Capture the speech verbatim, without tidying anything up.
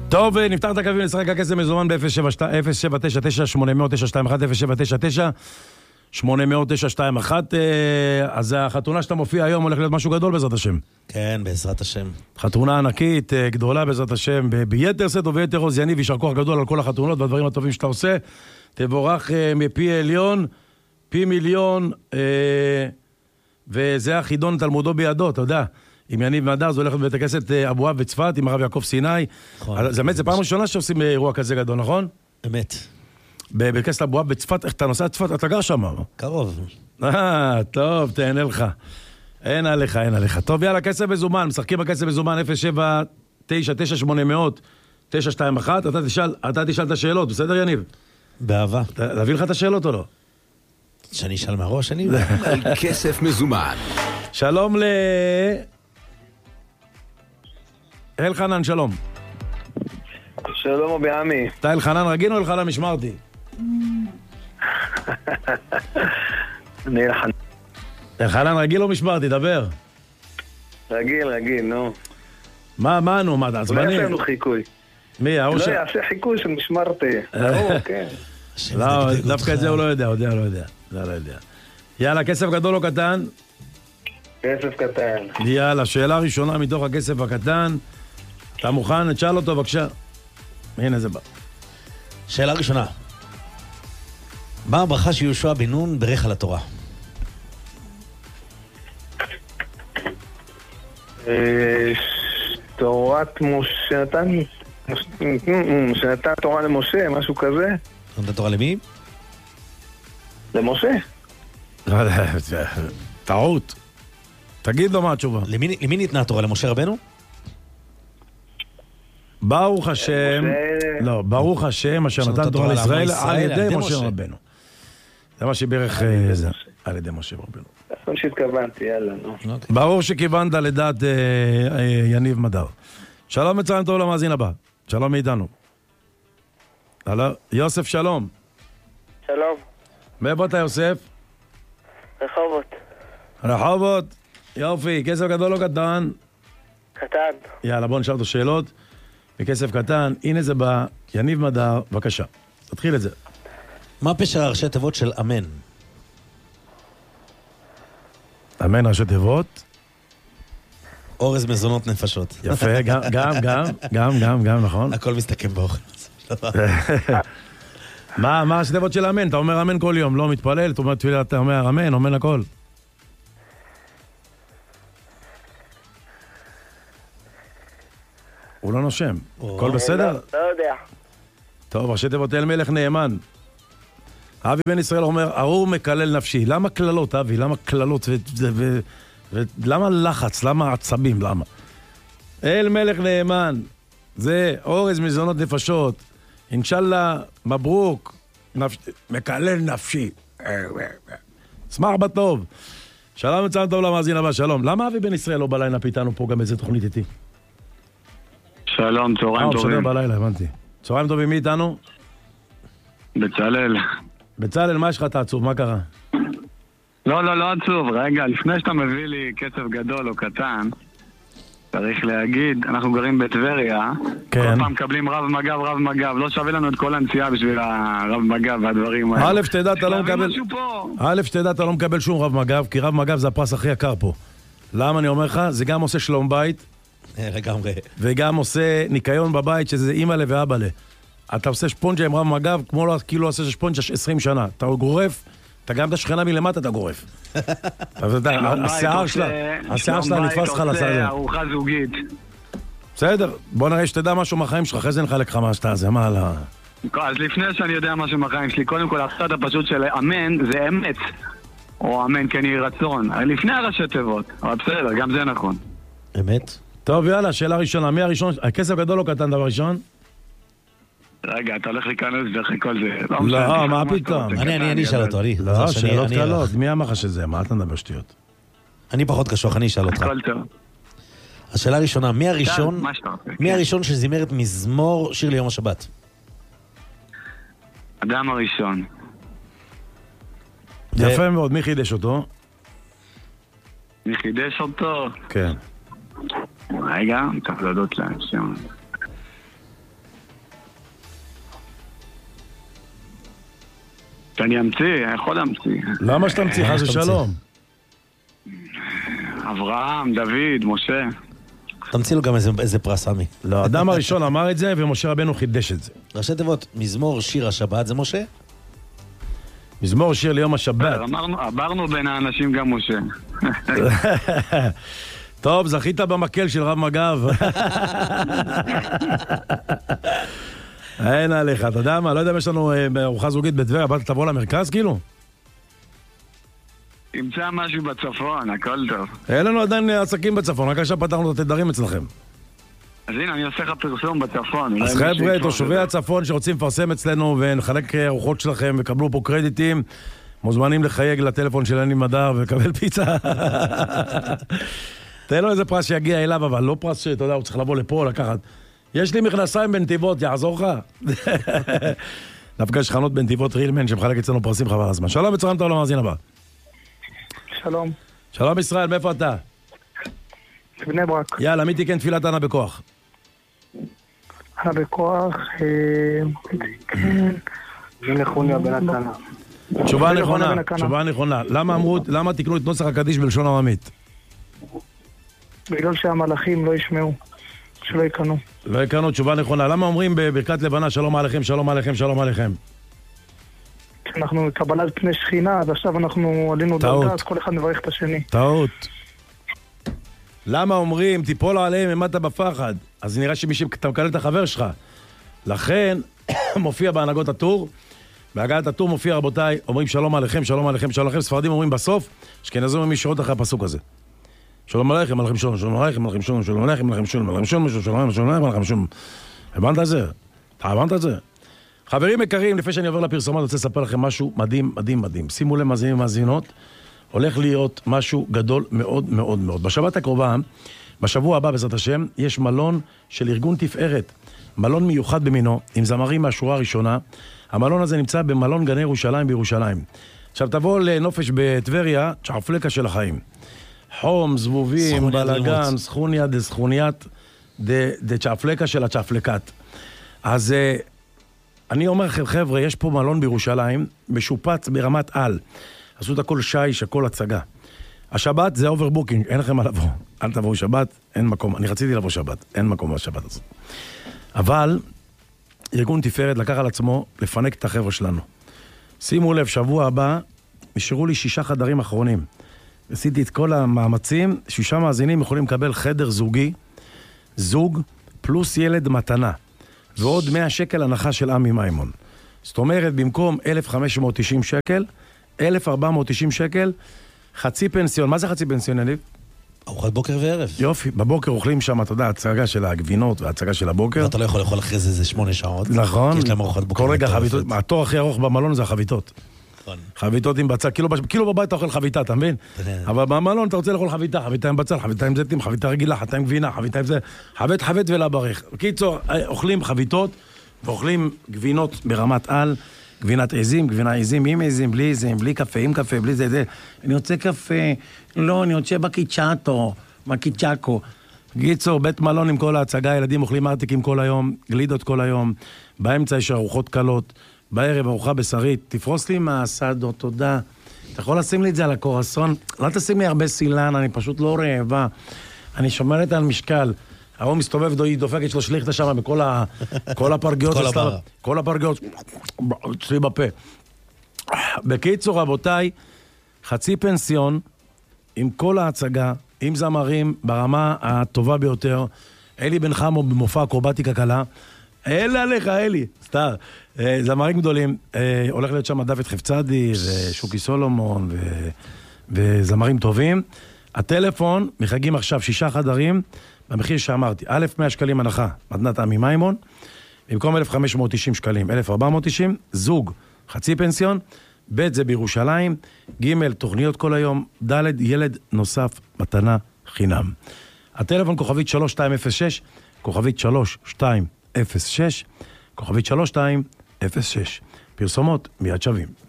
טוב, נפתח את הקווים לשחק הכסף מזומן ב-אפס שבע תשע תשע שמונה אפס אפס תשע שתיים אחת אפס שבע תשע תשע שמונה אפס אפס תשע שתיים אחת. אז החתונה שאתה מופיע היום הולך להיות משהו גדול בעזרת השם. כן, בעזרת השם. חתונה ענקית, גדולה בעזרת השם, ביתר סט וביתר עוז. יניב, יישר כוח גדול על כל החתונות והדברים הטובים שאתה עושה. תבורך מפי עליון, פי מיליון, וזה החידון תלמודו בידו, אתה יודע. עם יניב מדר, זה הולך לבית הכנסת אבואב בצפת, עם הרב יעקב סיני. זה באמת, זה פעם ראשונה שעושים אירוע כזה גדול, נכון? אמת. בבית הכנסת אבואב בצפת, איך אתה נוסע לצפת? אתה גר שם. קרוב. אה, טוב, תהנה לך. אין עליך, אין עליך. טוב, יאללה, כסף מזומן, משחקים בכסף מזומן אפס שבע תשע תשע שמונה אפס אפס תשע שתיים אחת. אתה תשאל, אתה תשאל את השאלות, בסדר יניב? באהבה. להביא לך את השאלות או לא? שאני אשאל מהראש, אני... כסף מזומן. שלום ל... אלחנן, שלום. שלום אבי עמי. אתה אלחנן רגיל או אלחנן משמרתי? אני אלחנן. אלחנן רגיל או משמרתי? דבר. רגיל, רגיל, נו. מה, מה נו, מה, אתה עצבני? לא יעשה לנו חיקוי. מי, ההוא ש... לא יעשה חיקוי של משמרתי. ברור, כן. לא, דווקא את זה הוא לא יודע, יודע, לא יודע. זה לא יודע. יאללה, כסף גדול או קטן? כסף קטן. יאללה, שאלה ראשונה מתוך הכסף הקטן. אתה מוכן? תשאל אותו בבקשה. הנה זה בא. שאלה ראשונה. מה הברכה שיהושע בן נון ברך על התורה? תורת משה נתן... שנתן תורה למשה, משהו כזה. נתן תורה למי? למשה. טעות. תגיד לו מה התשובה. למי ניתנה התורה? למשה רבנו? ברוך השם, לא, ברוך השם, אשר נתן תורה לישראל על ידי משה רבנו. זה מה שברך זה, על ידי משה רבנו. נכון שהתכוונתי, יאללה, נו. ברור שכיוונת לדעת יניב מדר. שלום מצוין טוב למאזין הבא. שלום מאיתנו. הלו, יוסף שלום. שלום. מאיפה אתה יוסף? רחובות. רחובות? יופי, כסף גדול או קטן? קטן. יאללה, בוא נשאל אותו שאלות. בכסף קטן, הנה זה בא, יניב מדר, בבקשה. תתחיל את זה. מה פשר הראשי תיבות של אמן? אמן ראשי תיבות? אורז מזונות נפשות. יפה, גם, גם, גם, גם, גם, גם, נכון? הכל מסתכם באוכל. מה, מה ראשי תיבות של אמן? אתה אומר אמן כל יום, לא מתפלל, אתה אומר תפילה, אתה אומר אמן, אמן הכל. הוא לא נושם. הכל בסדר? לא יודע. טוב, ראשי תיבות אל מלך נאמן. אבי בן ישראל אומר, ארור מקלל נפשי. למה כללות, אבי? למה כללות? ולמה לחץ? למה עצבים? למה? אל מלך נאמן. זה אורז מזונות נפשות. אינשאללה, מברוק. מקלל נפשי. שמח בטוב. שלום מצוין טוב למאזין הבא, שלום. למה אבי בן ישראל לא בלילה פיתנו פה גם איזה תוכנית איתי? שלום, צהריים טובים. הוא משדר בלילה, הבנתי. צהריים טובים, מי איתנו? בצלאל. בצלאל, מה יש לך את העצוב? מה קרה? לא, לא, לא עצוב. רגע, לפני שאתה מביא לי כסף גדול או קטן, צריך להגיד, אנחנו גרים בטבריה, כן. כל פעם מקבלים רב מגב, רב מגב, לא שווה לנו את כל הנסיעה בשביל הרב מגב והדברים האלה. א', שתדע, אתה לא מקבל... א', שתדע, אתה לא מקבל שום רב מגב, כי רב מגב זה הפרס הכי יקר פה. למה אני אומר לך? זה גם עושה שלום בית, לגמרי. וגם עושה ניקיון בבית, שזה אימא לה ואבא לה. אתה עושה שפונג'ה עם רב מגב, כמו לא, כאילו עושה שפונג'ה עשרים שנה. אתה גורף, אתה גם את השכנה מלמטה, אתה גורף. השיער שלה, השיער שלה נתפס לך לצד הזה. ארוחה זוגית. בסדר, בוא נראה שתדע משהו מהחיים שלך, אחרי זה נחלק לך מה שאתה, זה מה על ה... אז לפני שאני יודע משהו מהחיים שלי, קודם כל, הצד הפשוט של אמן זה אמת. או אמן כן יהי רצון. לפני הראשי תיבות. אבל בסדר, גם זה נכון. אמת? טוב, יאללה, שאלה ראשונה. מי הראשון? הכסף גדול או קטן דבר ראשון? רגע, אתה הולך להיכנס דרך כל זה. לא, מה פתאום? אני, אני, אני אשאל אותו, אני. לא, שאלות קלות. מי אמר לך שזה? מה אתה מדבר שטויות? אני פחות קשוח, אני אשאל אותך. הכל טוב. השאלה הראשונה, מי הראשון, מי הראשון שזימר את מזמור שיר ליום השבת? אדם הראשון. יפה מאוד, מי חידש אותו? מי חידש אותו? כן. רגע, צריך לדעות להם שם. שאני אמציא, אני יכול להמציא. למה שתמציא? חס ושלום. אברהם, דוד, משה. תמציא לו גם איזה, איזה פרס, עמי. לא, האדם הראשון אמר את זה, ומשה רבנו חידש את זה. ראשי תיבות, מזמור שיר השבת זה משה? מזמור שיר ליום השבת. אמרנו, עברנו בין האנשים גם משה. טוב, זכית במקל של רב מג"ב. אין עליך, אתה יודע מה? לא יודע אם יש לנו ארוחה זוגית בטבריה, באת תבוא למרכז כאילו? תמצא משהו בצפון, הכל טוב. אין לנו עדיין עסקים בצפון, רק עכשיו פתחנו את התדרים אצלכם. אז הנה, אני עושה לך פרסום בצפון. אז חבר'ה, תושבי הצפון שרוצים לפרסם אצלנו ונחלק ארוחות שלכם וקבלו פה קרדיטים, מוזמנים לחייג לטלפון של אני מדר ולקבל פיצה. תן לו איזה פרס שיגיע אליו, אבל לא פרס שאתה יודע, הוא צריך לבוא לפה, לקחת. יש לי מכנסיים בנתיבות, יעזור לך? דווקא יש חנות בנתיבות רילמן שמחלק אצלנו פרסים חבל הזמן. שלום וצהריים טוב למאזין הבא. שלום. שלום ישראל, מאיפה אתה? בני ברק. יאללה, מי תיקן תפילת ענה בכוח? ענה בכוח, כן. זה נחוניה בן הקנה. תשובה נכונה, תשובה נכונה. למה אמרו, למה תקנו את נוסח הקדיש בלשון עממית? בגלל שהמלאכים לא ישמעו, שלא יקנו. לא יקנו, תשובה נכונה. למה אומרים בברכת לבנה שלום עליכם, שלום עליכם, שלום עליכם? אנחנו קבלת פני שכינה, אז עכשיו אנחנו עלינו דרגה, אז כל אחד מברך את השני. טעות. למה אומרים תיפול עליהם ממטה בפחד? אז נראה שמי שאתה מקלל את החבר שלך. לכן מופיע בהנהגות הטור, בהגעת הטור מופיע רבותיי, אומרים שלום עליכם, שלום עליכם, שלום עליכם, ספרדים אומרים בסוף, אשכנזים אומרים ישירות אחרי הפסוק הזה. שלום עליכם, עליכם שלום, שלום עליכם, עליכם שלום, שלום עליכם, עליכם שלום, עליכם שלום, שלום עליכם, שלום עליכם, עליכם שלום. הבנת את זה? אתה הבנת את זה? חברים יקרים, לפני שאני עובר לפרסומות, אני רוצה לספר לכם משהו מדהים, מדהים, מדהים. שימו לב מאזינים ומאזינות, הולך להיות משהו גדול מאוד מאוד מאוד. בשבת הקרובה, בשבוע הבא בעזרת השם, יש מלון של ארגון תפארת, מלון מיוחד במינו, עם זמרים מהשורה הראשונה. המלון הזה נמצא במלון גני ירושלים בירושלים. עכשיו תבוא לנופש בטבריה, צ'עפלקה של החיים. חום, זבובים, בלגן, סכוניה דה סכוניית דה צ'עפלקה של הצ'עפלקת. אז אני אומר לכם חבר'ה, יש פה מלון בירושלים, משופץ ברמת על. עשו את הכל שיש, הכל הצגה. השבת זה אוברבוקינג, אין לכם מה לבוא. אל תבואו שבת, אין מקום. אני רציתי לבוא שבת, אין מקום בשבת הזאת. אבל ארגון תפארת לקח על עצמו לפנק את החבר'ה שלנו. שימו לב, שבוע הבא נשארו לי שישה חדרים אחרונים. עשיתי את כל המאמצים, שישה מאזינים יכולים לקבל חדר זוגי, זוג פלוס ילד מתנה, ועוד מאה שקל הנחה של עמי מימון. זאת אומרת, במקום אלף וחמש מאות תשעים שקל, אלף וארבע מאות תשעים שקל, חצי פנסיון. מה זה חצי פנסיון, יניב? ארוחת בוקר וערב. יופי, בבוקר אוכלים שם, אתה יודע, הצגה של הגבינות והצגה של הבוקר. ואתה לא יכול לאכול אחרי זה, זה שמונה שעות. נכון. כי יש להם ארוחת בוקר. כל רגע חביתות, התור הכי ארוך במלון זה החביתות. נכון. חביתות עם בצל, כאילו, כאילו בבית אתה אוכל חביתה, אתה מבין? אבל במלון אתה רוצה לאכול חביתה, חביתה עם בצל, חביתה עם זיתים, חביתה רגילה, חביתה עם גבינה, חביתה עם זה, חבית חבית ולברך. בקיצור, אוכלים חביתות ואוכלים גבינות ברמת על, גבינת עזים, גבינה עזים, עם עזים, בלי עזים, בלי קפה, עם קפה, בלי זה, זה. אני רוצה קפה, לא, אני רוצה בקיצ'אטו, בקיצ'אקו. בקיצור, בית מלון עם כל ההצגה, ילדים אוכלים ארטיקים כל היום, גלידות כל היום, באמצע יש ארוחות קלות, בערב ארוחה בשרית, תפרוס לי מהסדות, תודה. אתה יכול לשים לי את זה על הקורסון? לא תשים לי הרבה סילן, אני פשוט לא רעבה. אני שומרת על משקל. ההוא מסתובב, היא דופקת שלו שליחת שם בכל ה... כל הפרגיות. כל הבר. כל הפרגיות. אצלי בפה. בקיצור, רבותיי, חצי פנסיון, עם כל ההצגה, עם זמרים, ברמה הטובה ביותר, אלי בן חמו במופע אקרובטיקה קלה, אלה עליך, אלי, סתם, זמרים גדולים, הולך להיות שם דוד חפצדי, ושוקי סולומון, וזמרים טובים. הטלפון, מחגים עכשיו שישה חדרים, במחיר שאמרתי, א' מאה שקלים הנחה, מתנת עמי מימון, במקום אלף וחמש מאות תשעים שקלים, אלף וארבע מאות תשעים, זוג, חצי פנסיון, ב' זה בירושלים, ג' תוכניות כל היום, ד' ילד נוסף, מתנה חינם. הטלפון כוכבית שלוש שתיים אפס שש, כוכבית שלוש שתיים אפס שש, כוכבית שלוש שתיים אפס שש. פרסומות מיד שווים.